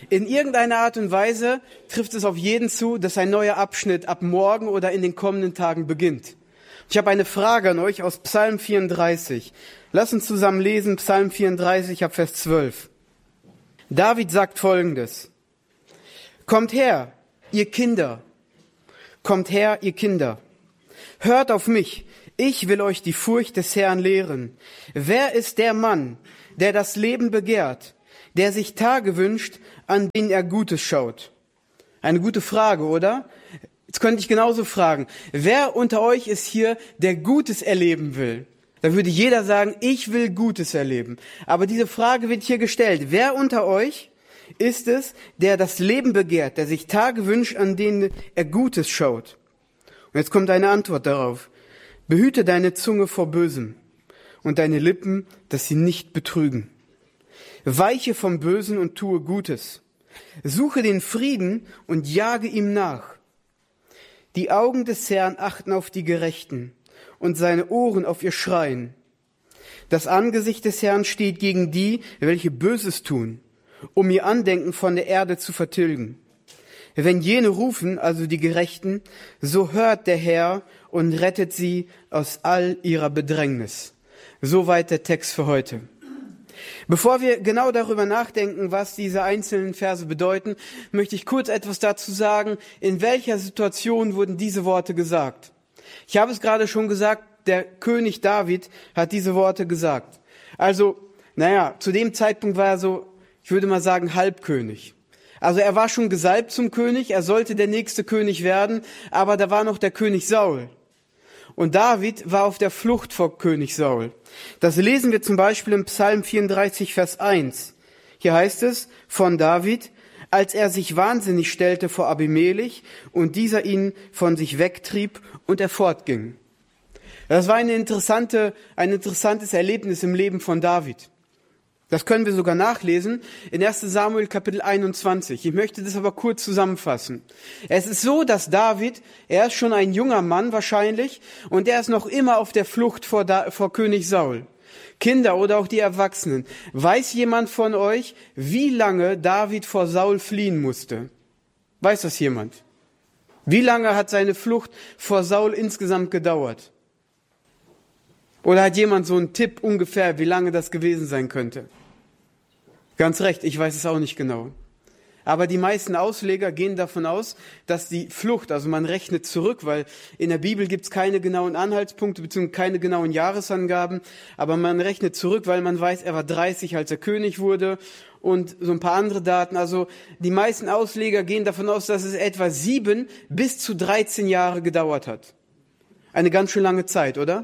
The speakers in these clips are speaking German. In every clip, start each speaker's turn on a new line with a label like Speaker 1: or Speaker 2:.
Speaker 1: In irgendeiner Art und Weise trifft es auf jeden zu, dass ein neuer Abschnitt ab morgen oder in den kommenden Tagen beginnt. Ich habe eine Frage an euch aus Psalm 34. Lasst uns zusammen lesen, Psalm 34, ab Vers 12. David sagt Folgendes: Kommt her, ihr Kinder, kommt her, ihr Kinder, hört auf mich, ich will euch die Furcht des Herrn lehren. Wer ist der Mann, der das Leben begehrt, der sich Tage wünscht, an denen er Gutes schaut? Eine gute Frage, oder? Jetzt könnte ich genauso fragen, wer unter euch ist hier, der Gutes erleben will? Da würde jeder sagen, ich will Gutes erleben. Aber diese Frage wird hier gestellt. Wer unter euch ist es, der das Leben begehrt, der sich Tage wünscht, an denen er Gutes schaut? Und jetzt kommt eine Antwort darauf. Behüte deine Zunge vor Bösem und deine Lippen, dass sie nicht betrügen. Weiche vom Bösen und tue Gutes. Suche den Frieden und jage ihm nach. Die Augen des Herrn achten auf die Gerechten und seine Ohren auf ihr Schreien. Das Angesicht des Herrn steht gegen die, welche Böses tun, um ihr Andenken von der Erde zu vertilgen. Wenn jene rufen, also die Gerechten, so hört der Herr und rettet sie aus all ihrer Bedrängnis. Soweit der Text für heute. Bevor wir genau darüber nachdenken, was diese einzelnen Verse bedeuten, möchte ich kurz etwas dazu sagen, in welcher Situation wurden diese Worte gesagt. Ich habe es gerade schon gesagt, der König David hat diese Worte gesagt. Also, zu dem Zeitpunkt war er so, ich würde mal sagen, Halbkönig. Also er war schon gesalbt zum König, er sollte der nächste König werden, aber da war noch der König Saul. Und David war auf der Flucht vor König Saul. Das lesen wir zum Beispiel im Psalm 34, Vers 1. Hier heißt es von David: Als er sich wahnsinnig stellte vor Abimelech und dieser ihn von sich wegtrieb und er fortging. Das war ein interessantes Erlebnis im Leben von David. Das können wir sogar nachlesen in 1. Samuel Kapitel 21. Ich möchte das aber kurz zusammenfassen. Es ist so, dass David, er ist schon ein junger Mann wahrscheinlich, und er ist noch immer auf der Flucht vor König Saul. Kinder oder auch die Erwachsenen, weiß jemand von euch, wie lange David vor Saul fliehen musste? Weiß das jemand? Wie lange hat seine Flucht vor Saul insgesamt gedauert? Oder hat jemand so einen Tipp ungefähr, wie lange das gewesen sein könnte? Ganz recht, ich weiß es auch nicht genau. Aber die meisten Ausleger gehen davon aus, dass die Flucht, also man rechnet zurück, weil in der Bibel gibt es keine genauen Anhaltspunkte bzw. keine genauen Jahresangaben, aber man rechnet zurück, weil man weiß, er war 30, als er König wurde und so ein paar andere Daten. Also die meisten Ausleger gehen davon aus, dass es etwa 7 bis zu 13 Jahre gedauert hat. Eine ganz schön lange Zeit, oder?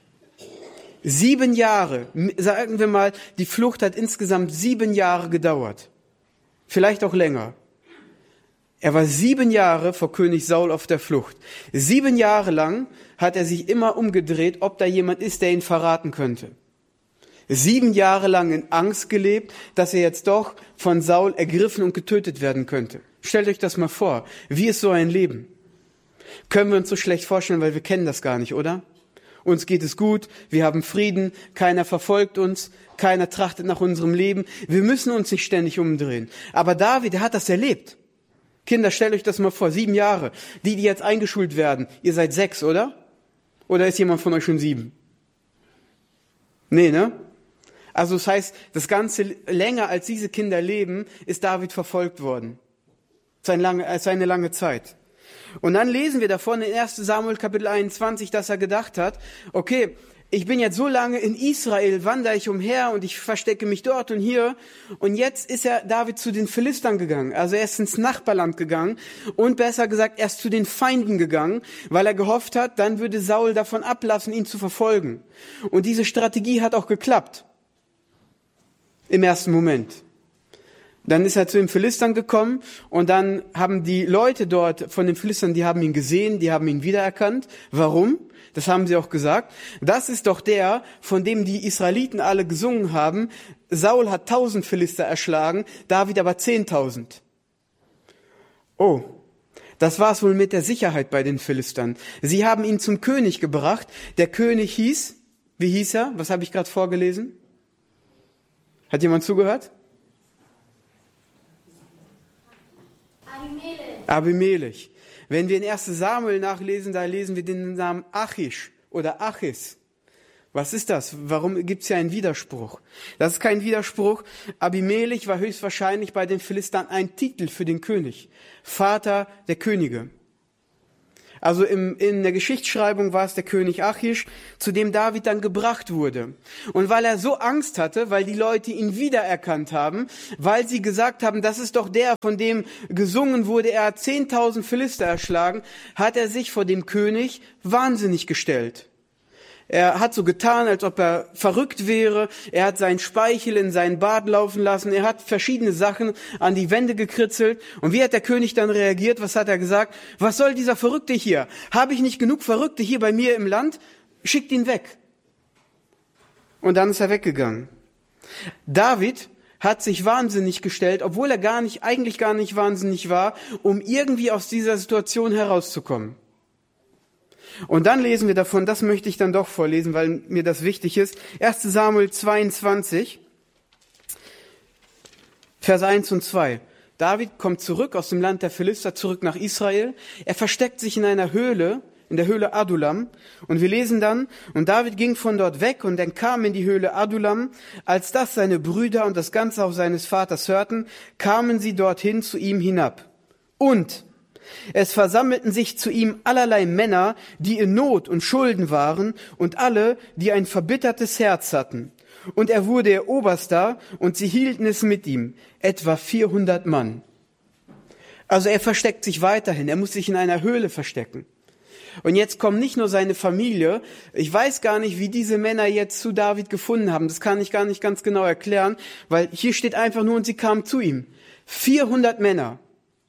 Speaker 1: 7 Jahre, sagen wir mal, die Flucht hat insgesamt 7 Jahre gedauert. Vielleicht auch länger. Er war 7 Jahre vor König Saul auf der Flucht. 7 Jahre lang hat er sich immer umgedreht, ob da jemand ist, der ihn verraten könnte. 7 Jahre lang in Angst gelebt, dass er jetzt doch von Saul ergriffen und getötet werden könnte. Stellt euch das mal vor. Wie ist so ein Leben? Können wir uns so schlecht vorstellen, weil wir kennen das gar nicht, oder? Uns geht es gut, wir haben Frieden, keiner verfolgt uns, keiner trachtet nach unserem Leben. Wir müssen uns nicht ständig umdrehen. Aber David, der hat das erlebt. Kinder, stellt euch das mal vor, 7 Jahre. Die jetzt eingeschult werden, ihr seid 6, oder? Oder ist jemand von euch schon 7? Nee, ne? Also das heißt, das Ganze länger als diese Kinder leben, ist David verfolgt worden. Es ist eine lange Zeit. Und dann lesen wir davon in 1. Samuel Kapitel 21, dass er gedacht hat, okay, ich bin jetzt so lange in Israel, wandere ich umher und ich verstecke mich dort und hier. Und jetzt ist David zu den Philistern gegangen. Also er ist ins Nachbarland gegangen und besser gesagt, er ist zu den Feinden gegangen, weil er gehofft hat, dann würde Saul davon ablassen, ihn zu verfolgen. Und diese Strategie hat auch geklappt. Im ersten Moment. Dann ist er zu den Philistern gekommen und dann haben die Leute dort von den Philistern, die haben ihn gesehen, die haben ihn wiedererkannt. Warum? Das haben sie auch gesagt. Das ist doch der, von dem die Israeliten alle gesungen haben. Saul hat 1000 Philister erschlagen, David aber 10.000. Oh, das war's wohl mit der Sicherheit bei den Philistern. Sie haben ihn zum König gebracht. Der König hieß, wie hieß er? Was habe ich gerade vorgelesen? Hat jemand zugehört? Abimelech. Wenn wir in 1. Samuel nachlesen, da lesen wir den Namen Achish oder Achis. Was ist das? Warum gibt es hier einen Widerspruch? Das ist kein Widerspruch. Abimelech war höchstwahrscheinlich bei den Philistern ein Titel für den König. Vater der Könige. Also in der Geschichtsschreibung war es der König Achish, zu dem David dann gebracht wurde. Und weil er so Angst hatte, weil die Leute ihn wiedererkannt haben, weil sie gesagt haben, das ist doch der, von dem gesungen wurde, er hat 10.000 Philister erschlagen, hat er sich vor dem König wahnsinnig gestellt. Er hat so getan, als ob er verrückt wäre. Er hat seinen Speichel in seinen Bart laufen lassen. Er hat verschiedene Sachen an die Wände gekritzelt. Und wie hat der König dann reagiert? Was hat er gesagt? Was soll dieser Verrückte hier? Habe ich nicht genug Verrückte hier bei mir im Land? Schickt ihn weg. Und dann ist er weggegangen. David hat sich wahnsinnig gestellt, obwohl er eigentlich gar nicht wahnsinnig war, um irgendwie aus dieser Situation herauszukommen. Und dann lesen wir davon, das möchte ich dann doch vorlesen, weil mir das wichtig ist. 1. Samuel 22, Vers 1 und 2. David kommt zurück aus dem Land der Philister, zurück nach Israel. Er versteckt sich in einer Höhle, in der Höhle Adullam. Und wir lesen dann, und David ging von dort weg und entkam in die Höhle Adullam. Als das seine Brüder und das ganze Haus seines Vaters hörten, kamen sie dorthin zu ihm hinab. Und es versammelten sich zu ihm allerlei Männer, die in Not und Schulden waren, und alle, die ein verbittertes Herz hatten. Und er wurde ihr Oberster, und sie hielten es mit ihm, etwa 400 Mann. Also er versteckt sich weiterhin, er muss sich in einer Höhle verstecken. Und jetzt kommt nicht nur seine Familie, ich weiß gar nicht, wie diese Männer jetzt zu David gefunden haben, das kann ich gar nicht ganz genau erklären, weil hier steht einfach nur, und sie kamen zu ihm. 400 Männer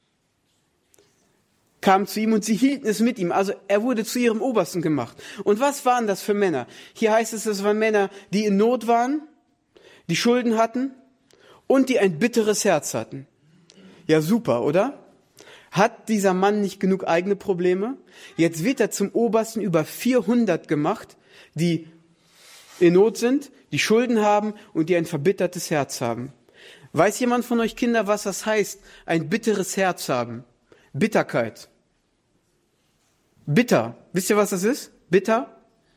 Speaker 1: kamen zu ihm und sie hielten es mit ihm. Also er wurde zu ihrem Obersten gemacht. Und was waren das für Männer? Hier heißt es, das waren Männer, die in Not waren, die Schulden hatten und die ein bitteres Herz hatten. Ja, super, oder? Hat dieser Mann nicht genug eigene Probleme? Jetzt wird er zum Obersten über 400 gemacht, die in Not sind, die Schulden haben und die ein verbittertes Herz haben. Weiß jemand von euch Kinder, was das heißt, ein bitteres Herz haben? Bitterkeit. Bitter. Wisst ihr, was das ist? Bitter?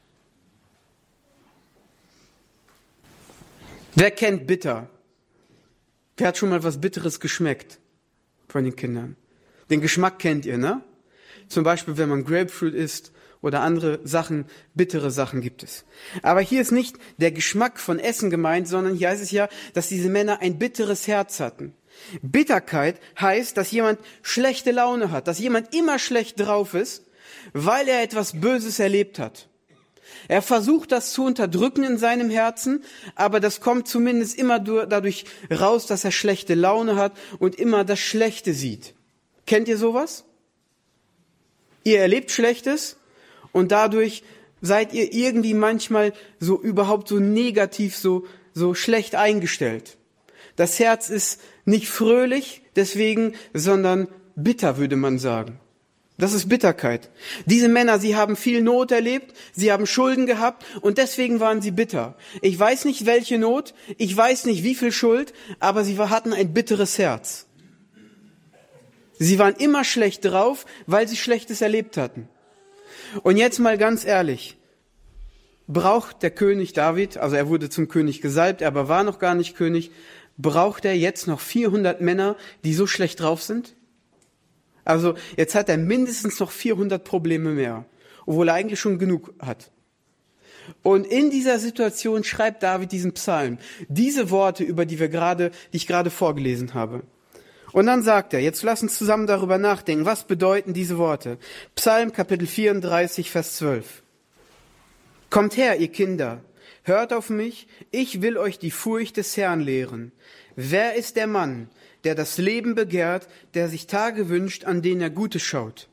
Speaker 1: Wer kennt bitter? Wer hat schon mal was Bitteres geschmeckt von den Kindern? Den Geschmack kennt ihr, ne? Zum Beispiel, wenn man Grapefruit isst oder andere Sachen, bittere Sachen gibt es. Aber hier ist nicht der Geschmack von Essen gemeint, sondern hier heißt es ja, dass diese Männer ein bitteres Herz hatten. Bitterkeit heißt, dass jemand schlechte Laune hat, dass jemand immer schlecht drauf ist, weil er etwas Böses erlebt hat. Er versucht, das zu unterdrücken in seinem Herzen, aber das kommt zumindest immer dadurch raus, dass er schlechte Laune hat und immer das Schlechte sieht. Kennt ihr sowas? Ihr erlebt Schlechtes und dadurch seid ihr irgendwie manchmal so überhaupt so negativ, so schlecht eingestellt. Das Herz ist nicht fröhlich deswegen, sondern bitter, würde man sagen. Das ist Bitterkeit. Diese Männer, sie haben viel Not erlebt, sie haben Schulden gehabt und deswegen waren sie bitter. Ich weiß nicht, welche Not, ich weiß nicht, wie viel Schuld, aber sie hatten ein bitteres Herz. Sie waren immer schlecht drauf, weil sie Schlechtes erlebt hatten. Und jetzt mal ganz ehrlich, braucht der König David, also er wurde zum König gesalbt, aber war noch gar nicht König, braucht er jetzt noch 400 Männer, die so schlecht drauf sind? Also jetzt hat er mindestens noch 400 Probleme mehr, obwohl er eigentlich schon genug hat. Und in dieser Situation schreibt David diesen Psalm, diese Worte, die ich gerade vorgelesen habe. Und dann sagt er, jetzt lass uns zusammen darüber nachdenken, was bedeuten diese Worte? Psalm Kapitel 34, Vers 12. Kommt her, ihr Kinder, hört auf mich, ich will euch die Furcht des Herrn lehren. Wer ist der Mann, der das Leben begehrt, der sich Tage wünscht, an denen er Gutes schaut?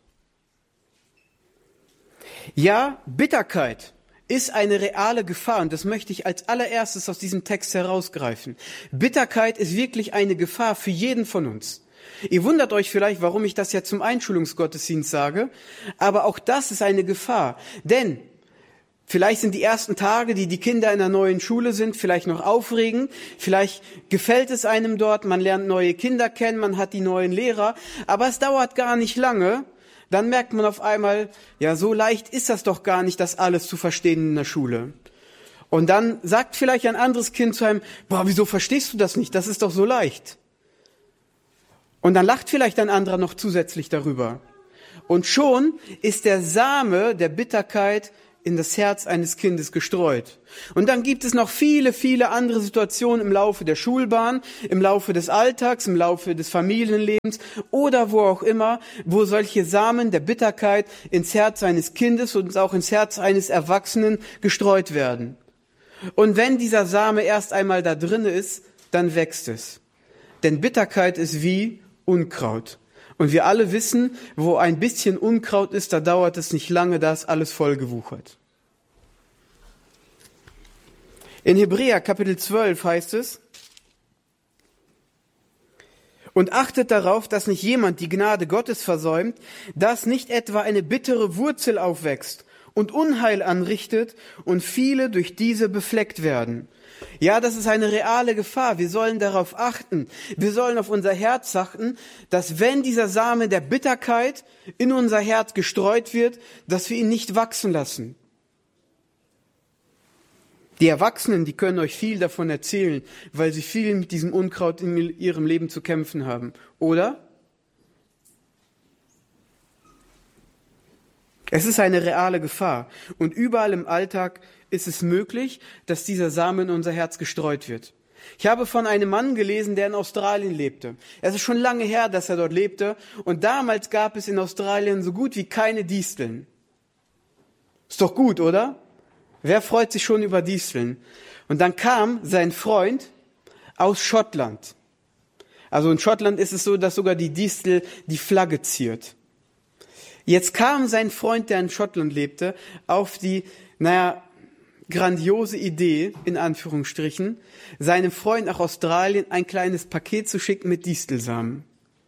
Speaker 1: Ja, Bitterkeit ist eine reale Gefahr und das möchte ich als allererstes aus diesem Text herausgreifen. Bitterkeit ist wirklich eine Gefahr für jeden von uns. Ihr wundert euch vielleicht, warum ich das ja zum Einschulungsgottesdienst sage, aber auch das ist eine Gefahr, denn Vielleicht sind die ersten Tage, die Kinder in der neuen Schule sind, vielleicht noch aufregend. Vielleicht gefällt es einem dort, man lernt neue Kinder kennen, man hat die neuen Lehrer. Aber es dauert gar nicht lange. Dann merkt man auf einmal, ja, so leicht ist das doch gar nicht, das alles zu verstehen in der Schule. Und dann sagt vielleicht ein anderes Kind zu einem, boah, wieso verstehst du das nicht? Das ist doch so leicht. Und dann lacht vielleicht ein anderer noch zusätzlich darüber. Und schon ist der Same der Bitterkeit in das Herz eines Kindes gestreut. Und dann gibt es noch viele, viele andere Situationen im Laufe der Schulbahn, im Laufe des Alltags, im Laufe des Familienlebens oder wo auch immer, wo solche Samen der Bitterkeit ins Herz eines Kindes und auch ins Herz eines Erwachsenen gestreut werden. Und wenn dieser Same erst einmal da drin ist, dann wächst es. Denn Bitterkeit ist wie Unkraut. Und wir alle wissen, wo ein bisschen Unkraut ist, da dauert es nicht lange, da ist alles vollgewuchert. In Hebräer Kapitel 12 heißt es: Und achtet darauf, dass nicht jemand die Gnade Gottes versäumt, dass nicht etwa eine bittere Wurzel aufwächst und Unheil anrichtet und viele durch diese befleckt werden. Ja, das ist eine reale Gefahr. Wir sollen darauf achten. Wir sollen auf unser Herz achten, dass wenn dieser Same der Bitterkeit in unser Herz gestreut wird, dass wir ihn nicht wachsen lassen. Die Erwachsenen, die können euch viel davon erzählen, weil sie viel mit diesem Unkraut in ihrem Leben zu kämpfen haben. Oder? Es ist eine reale Gefahr. Und überall im Alltag ist es möglich, dass dieser Same in unser Herz gestreut wird. Ich habe von einem Mann gelesen, der in Australien lebte. Es ist schon lange her, dass er dort lebte. Und damals gab es in Australien so gut wie keine Disteln. Ist doch gut, oder? Wer freut sich schon über Disteln? Und dann kam sein Freund aus Schottland. Also in Schottland ist es so, dass sogar die Distel die Flagge ziert. Jetzt kam sein Freund, der in Schottland lebte, auf die, grandiose Idee, in Anführungsstrichen, seinem Freund nach Australien ein kleines Paket zu schicken mit Distelsamen.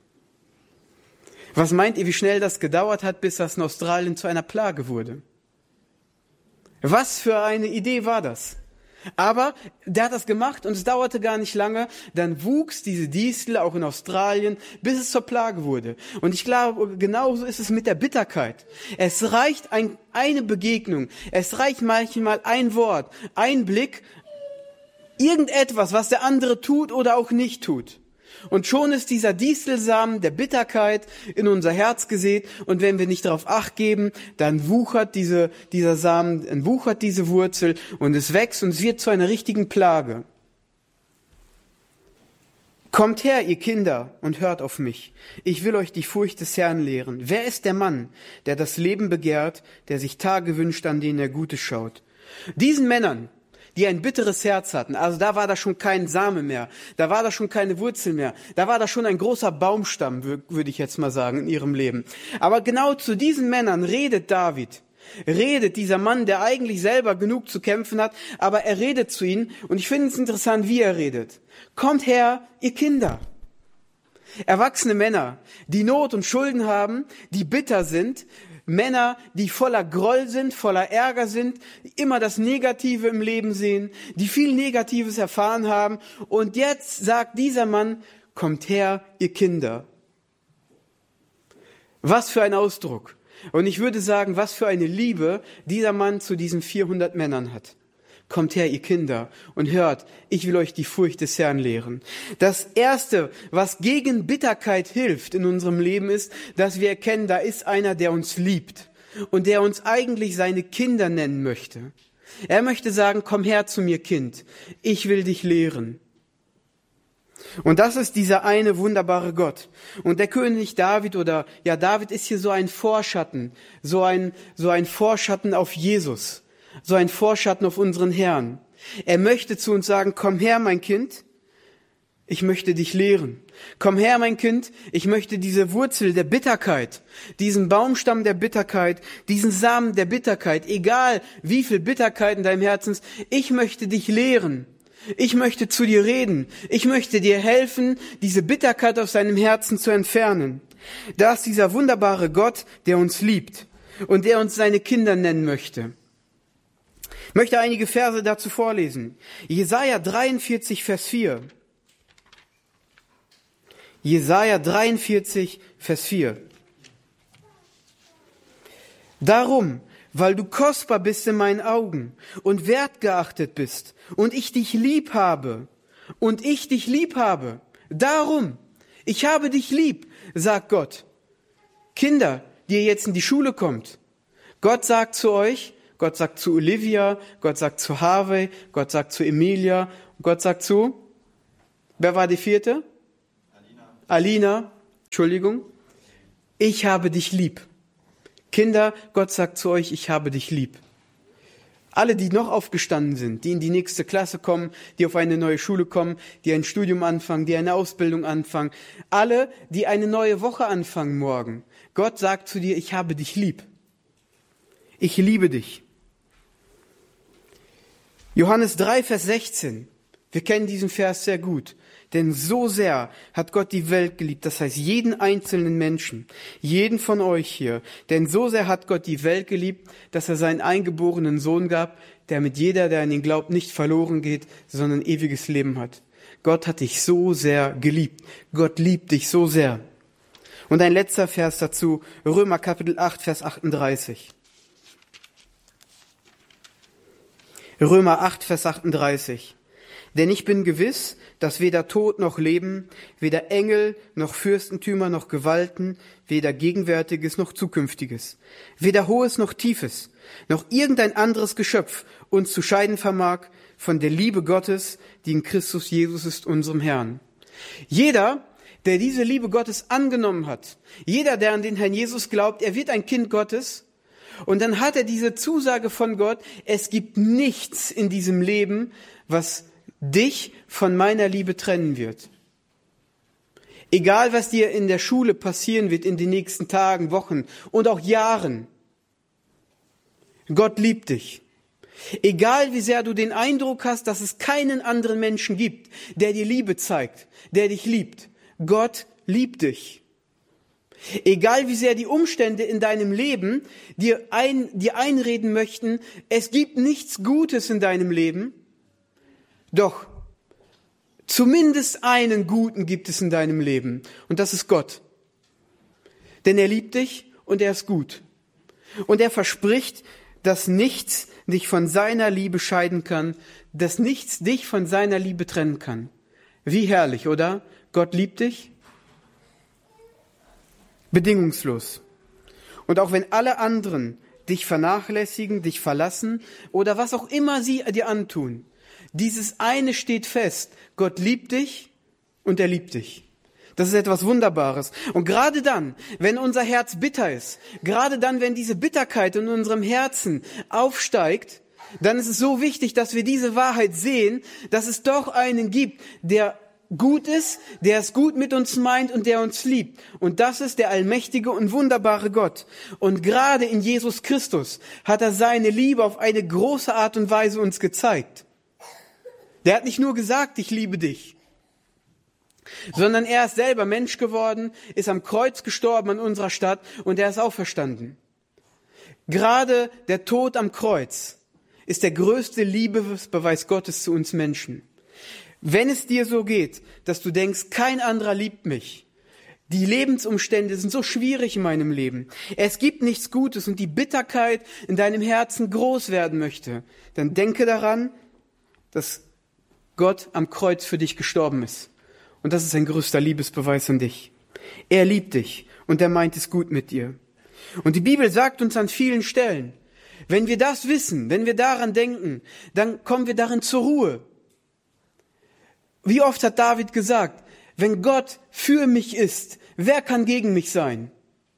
Speaker 1: Was meint ihr, wie schnell das gedauert hat, bis das in Australien zu einer Plage wurde? Was für eine Idee war das? Aber der hat das gemacht und es dauerte gar nicht lange. Dann wuchs diese Distel auch in Australien, bis es zur Plage wurde. Und ich glaube, genauso ist es mit der Bitterkeit. Es reicht eine Begegnung, es reicht manchmal ein Wort, ein Blick, irgendetwas, was der andere tut oder auch nicht tut. Und schon ist dieser Distelsamen der Bitterkeit in unser Herz gesät. Und wenn wir nicht darauf Acht geben, dann wuchert dieser Samen, dann wuchert diese Wurzel und es wächst und es wird zu einer richtigen Plage. Kommt her, ihr Kinder, und hört auf mich. Ich will euch die Furcht des Herrn lehren. Wer ist der Mann, der das Leben begehrt, der sich Tage wünscht, an denen er Gutes schaut? Diesen Männern, die ein bitteres Herz hatten, also da war da schon kein Same mehr, da war da schon keine Wurzel mehr, da war da schon ein großer Baumstamm, würde ich jetzt mal sagen, in ihrem Leben. Aber genau zu diesen Männern redet David, redet dieser Mann, der eigentlich selber genug zu kämpfen hat, aber er redet zu ihnen und ich finde es interessant, wie er redet. Kommt her, ihr Kinder. Erwachsene Männer, die Not und Schulden haben, die bitter sind, Männer, die voller Groll sind, voller Ärger sind, immer das Negative im Leben sehen, die viel Negatives erfahren haben. Und jetzt sagt dieser Mann, kommt her, ihr Kinder. Was für ein Ausdruck. Und ich würde sagen, was für eine Liebe dieser Mann zu diesen 400 Männern hat. Kommt her, ihr Kinder, und hört, ich will euch die Furcht des Herrn lehren. Das Erste, was gegen Bitterkeit hilft in unserem Leben, ist, dass wir erkennen, da ist einer, der uns liebt und der uns eigentlich seine Kinder nennen möchte. Er möchte sagen, komm her zu mir, Kind, ich will dich lehren. Und das ist dieser eine wunderbare Gott. Und der König David David ist hier so ein Vorschatten, so ein Vorschatten auf Jesus. So ein Vorschatten auf unseren Herrn. Er möchte zu uns sagen, komm her, mein Kind, ich möchte dich lehren. Komm her, mein Kind, ich möchte diese Wurzel der Bitterkeit, diesen Baumstamm der Bitterkeit, diesen Samen der Bitterkeit, egal wie viel Bitterkeit in deinem Herzen ist, ich möchte dich lehren. Ich möchte zu dir reden. Ich möchte dir helfen, diese Bitterkeit aus deinem Herzen zu entfernen. Da ist dieser wunderbare Gott, der uns liebt und der uns seine Kinder nennen möchte. Ich möchte einige Verse dazu vorlesen. Jesaja 43, Vers 4. Jesaja 43, Vers 4. Darum, weil du kostbar bist in meinen Augen und wertgeachtet bist und ich dich lieb habe, darum, ich habe dich lieb, sagt Gott. Kinder, die ihr jetzt in die Schule kommt, Gott sagt zu euch, Gott sagt zu Olivia, Gott sagt zu Harvey, Gott sagt zu Emilia, Gott sagt zu, wer war die vierte? Alina, Entschuldigung. Ich habe dich lieb. Kinder, Gott sagt zu euch, ich habe dich lieb. Alle, die noch aufgestanden sind, die in die nächste Klasse kommen, die auf eine neue Schule kommen, die ein Studium anfangen, die eine Ausbildung anfangen, alle, die eine neue Woche anfangen morgen. Gott sagt zu dir, ich habe dich lieb. Ich liebe dich. Johannes 3, Vers 16. Wir kennen diesen Vers sehr gut. Denn so sehr hat Gott die Welt geliebt, das heißt jeden einzelnen Menschen, jeden von euch hier. Denn so sehr hat Gott die Welt geliebt, dass er seinen eingeborenen Sohn gab, damit jeder, der an ihn glaubt, nicht verloren geht, sondern ewiges Leben hat. Gott hat dich so sehr geliebt. Gott liebt dich so sehr. Und ein letzter Vers dazu, Römer Kapitel 8, Vers 38. Römer 8, Vers 38. Denn ich bin gewiss, dass weder Tod noch Leben, weder Engel noch Fürstentümer noch Gewalten, weder Gegenwärtiges noch Zukünftiges, weder Hohes noch Tiefes, noch irgendein anderes Geschöpf uns zu scheiden vermag von der Liebe Gottes, die in Christus Jesus ist, unserem Herrn. Jeder, der diese Liebe Gottes angenommen hat, jeder, der an den Herrn Jesus glaubt, er wird ein Kind Gottes. Und dann hat er diese Zusage von Gott, es gibt nichts in diesem Leben, was dich von meiner Liebe trennen wird. Egal, was dir in der Schule passieren wird in den nächsten Tagen, Wochen und auch Jahren. Gott liebt dich. Egal, wie sehr du den Eindruck hast, dass es keinen anderen Menschen gibt, der dir Liebe zeigt, der dich liebt. Gott liebt dich. Egal, wie sehr die Umstände in deinem Leben dir einreden möchten, es gibt nichts Gutes in deinem Leben, doch zumindest einen Guten gibt es in deinem Leben, und das ist Gott. Denn er liebt dich und er ist gut. Und er verspricht, dass nichts dich von seiner Liebe scheiden kann, dass nichts dich von seiner Liebe trennen kann. Wie herrlich, oder? Gott liebt dich bedingungslos. Und auch wenn alle anderen dich vernachlässigen, dich verlassen oder was auch immer sie dir antun, dieses eine steht fest: Gott liebt dich und er liebt dich. Das ist etwas Wunderbares. Und gerade dann, wenn unser Herz bitter ist, gerade dann, wenn diese Bitterkeit in unserem Herzen aufsteigt, dann ist es so wichtig, dass wir diese Wahrheit sehen, dass es doch einen gibt, der gut ist, der es gut mit uns meint und der uns liebt. Und das ist der allmächtige und wunderbare Gott. Und gerade in Jesus Christus hat er seine Liebe auf eine große Art und Weise uns gezeigt. Der hat nicht nur gesagt, ich liebe dich, sondern er ist selber Mensch geworden, ist am Kreuz gestorben an unserer Stadt und er ist auferstanden. Gerade der Tod am Kreuz ist der größte Liebesbeweis Gottes zu uns Menschen. Wenn es dir so geht, dass du denkst, kein anderer liebt mich, die Lebensumstände sind so schwierig in meinem Leben, es gibt nichts Gutes und die Bitterkeit in deinem Herzen groß werden möchte, dann denke daran, dass Gott am Kreuz für dich gestorben ist. Und das ist ein größter Liebesbeweis an dich. Er liebt dich und er meint es gut mit dir. Und die Bibel sagt uns an vielen Stellen, wenn wir das wissen, wenn wir daran denken, dann kommen wir darin zur Ruhe. Wie oft hat David gesagt, wenn Gott für mich ist, wer kann gegen mich sein?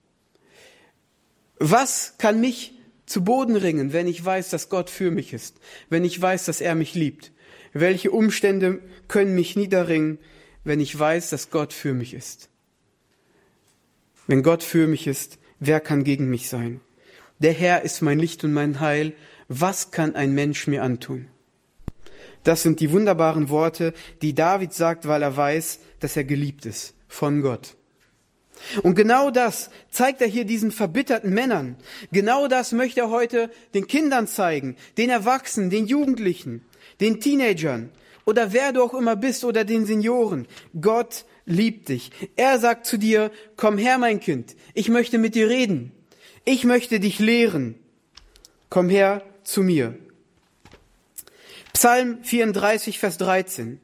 Speaker 1: Was kann mich zu Boden ringen, wenn ich weiß, dass Gott für mich ist, wenn ich weiß, dass er mich liebt? Welche Umstände können mich niederringen, wenn ich weiß, dass Gott für mich ist? Wenn Gott für mich ist, wer kann gegen mich sein? Der Herr ist mein Licht und mein Heil. Was kann ein Mensch mir antun? Das sind die wunderbaren Worte, die David sagt, weil er weiß, dass er geliebt ist von Gott. Und genau das zeigt er hier diesen verbitterten Männern. Genau das möchte er heute den Kindern zeigen, den Erwachsenen, den Jugendlichen, den Teenagern oder wer du auch immer bist oder den Senioren. Gott liebt dich. Er sagt zu dir, komm her, mein Kind, ich möchte mit dir reden. Ich möchte dich lehren. Komm her zu mir. Psalm 34, Vers 13.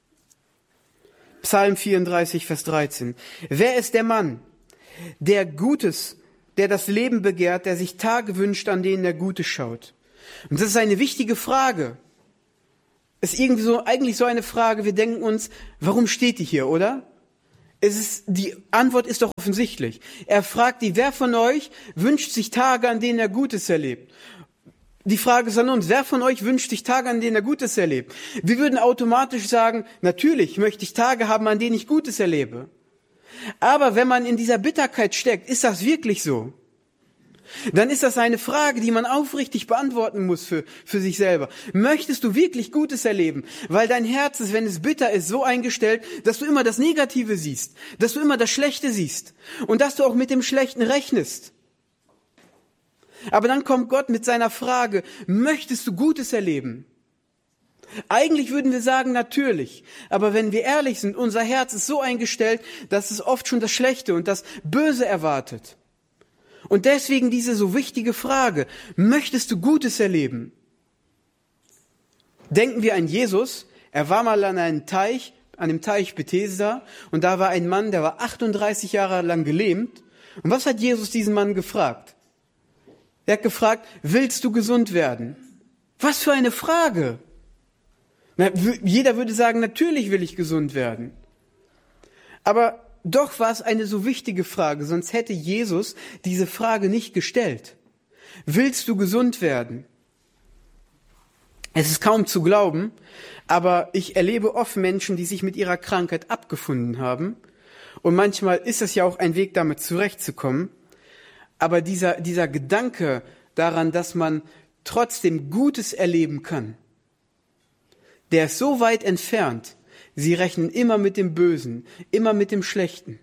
Speaker 1: Psalm 34, Vers 13. Wer ist der Mann, der das Leben begehrt, der sich Tage wünscht, an denen er Gutes schaut? Und das ist eine wichtige Frage. Ist eigentlich so eine Frage, wir denken uns, warum steht die hier, oder? Die Antwort ist doch offensichtlich. Er fragt die, wer von euch wünscht sich Tage, an denen er Gutes erlebt? Die Frage ist an uns, wer von euch wünscht sich Tage, an denen er Gutes erlebt? Wir würden automatisch sagen, natürlich möchte ich Tage haben, an denen ich Gutes erlebe. Aber wenn man in dieser Bitterkeit steckt, ist das wirklich so? Dann ist das eine Frage, die man aufrichtig beantworten muss für sich selber. Möchtest du wirklich Gutes erleben? Weil dein Herz ist, wenn es bitter ist, so eingestellt, dass du immer das Negative siehst, dass du immer das Schlechte siehst und dass du auch mit dem Schlechten rechnest. Aber dann kommt Gott mit seiner Frage, möchtest du Gutes erleben? Eigentlich würden wir sagen, natürlich. Aber wenn wir ehrlich sind, unser Herz ist so eingestellt, dass es oft schon das Schlechte und das Böse erwartet. Und deswegen diese so wichtige Frage, möchtest du Gutes erleben? Denken wir an Jesus, er war mal an dem Teich Bethesda und da war ein Mann, der war 38 Jahre lang gelähmt. Und was hat Jesus diesen Mann gefragt? Er hat gefragt, willst du gesund werden? Was für eine Frage! Jeder würde sagen, natürlich will ich gesund werden. Aber doch war es eine so wichtige Frage, sonst hätte Jesus diese Frage nicht gestellt. Willst du gesund werden? Es ist kaum zu glauben, aber ich erlebe oft Menschen, die sich mit ihrer Krankheit abgefunden haben. Und manchmal ist es ja auch ein Weg, damit zurechtzukommen. Aber dieser Gedanke daran, dass man trotzdem Gutes erleben kann, der ist so weit entfernt. Sie rechnen immer mit dem Bösen, immer mit dem Schlechten.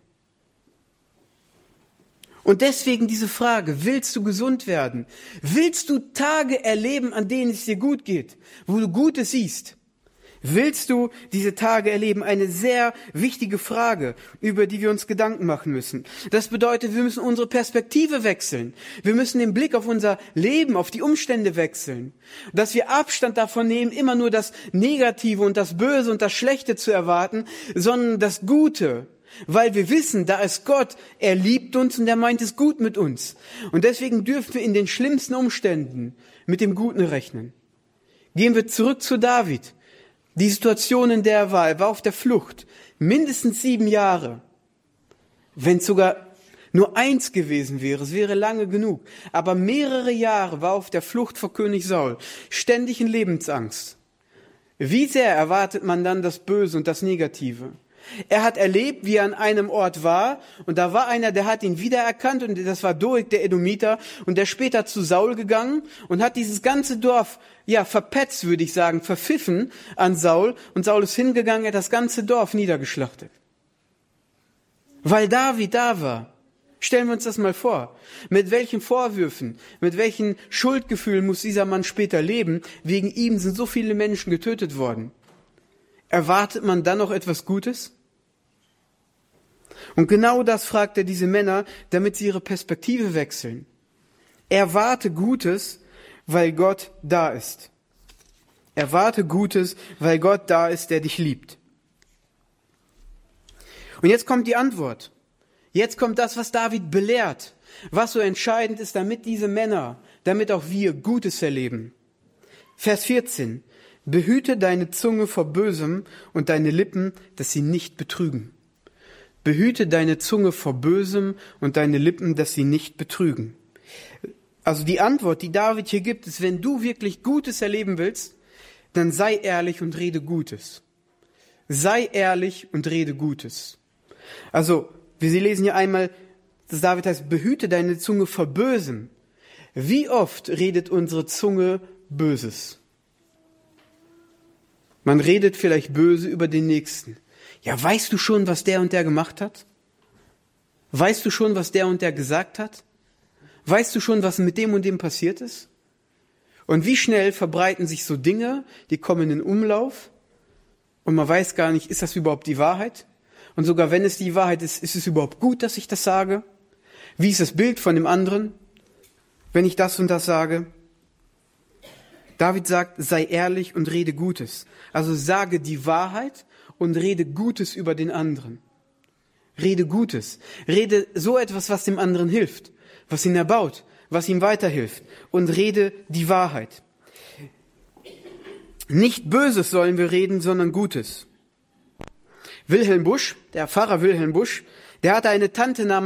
Speaker 1: Und deswegen diese Frage, willst du gesund werden? Willst du Tage erleben, an denen es dir gut geht, wo du Gutes siehst? Willst du diese Tage erleben? Eine sehr wichtige Frage, über die wir uns Gedanken machen müssen. Das bedeutet, wir müssen unsere Perspektive wechseln. Wir müssen den Blick auf unser Leben, auf die Umstände wechseln. Dass wir Abstand davon nehmen, immer nur das Negative und das Böse und das Schlechte zu erwarten, sondern das Gute. Weil wir wissen, da ist Gott, er liebt uns und er meint es gut mit uns. Und deswegen dürfen wir in den schlimmsten Umständen mit dem Guten rechnen. Gehen wir zurück zu David. Die Situation, in der er war auf der Flucht, mindestens 7 Jahre. Wenn es sogar nur 1 gewesen wäre, es wäre lange genug. Aber mehrere Jahre war auf der Flucht vor König Saul, ständig in Lebensangst. Wie sehr erwartet man dann das Böse und das Negative? Er hat erlebt, wie er an einem Ort war und da war einer, der hat ihn wiedererkannt und das war Doeg, der Edomiter, und der ist später zu Saul gegangen und hat dieses ganze Dorf, verpetzt, würde ich sagen, verpfiffen an Saul, und Saul ist hingegangen, er hat das ganze Dorf niedergeschlachtet. Weil David da war. Stellen wir uns das mal vor. Mit welchen Vorwürfen, mit welchen Schuldgefühlen muss dieser Mann später leben? Wegen ihm sind so viele Menschen getötet worden. Erwartet man dann noch etwas Gutes? Und genau das fragt er diese Männer, damit sie ihre Perspektive wechseln. Erwarte Gutes, weil Gott da ist. Erwarte Gutes, weil Gott da ist, der dich liebt. Und jetzt kommt die Antwort. Jetzt kommt das, was David belehrt, was so entscheidend ist, damit diese Männer, damit auch wir Gutes erleben. Vers 14. Behüte deine Zunge vor Bösem und deine Lippen, dass sie nicht betrügen. Behüte deine Zunge vor Bösem und deine Lippen, dass sie nicht betrügen. Also die Antwort, die David hier gibt, ist, wenn du wirklich Gutes erleben willst, dann sei ehrlich und rede Gutes. Sei ehrlich und rede Gutes. Also, wir lesen hier einmal, dass David heißt, behüte deine Zunge vor Bösem. Wie oft redet unsere Zunge Böses? Man redet vielleicht böse über den Nächsten. Ja, weißt du schon, was der und der gemacht hat? Weißt du schon, was der und der gesagt hat? Weißt du schon, was mit dem und dem passiert ist? Und wie schnell verbreiten sich so Dinge, die kommen in Umlauf und man weiß gar nicht, ist das überhaupt die Wahrheit? Und sogar wenn es die Wahrheit ist, ist es überhaupt gut, dass ich das sage? Wie ist das Bild von dem anderen, wenn ich das und das sage? David sagt, sei ehrlich und rede Gutes. Also sage die Wahrheit und rede Gutes über den anderen. Rede Gutes. Rede so etwas, was dem anderen hilft, was ihn erbaut, was ihm weiterhilft. Und rede die Wahrheit. Nicht Böses sollen wir reden, sondern Gutes. Wilhelm Busch, der Pfarrer Wilhelm Busch, der hatte eine Tante namens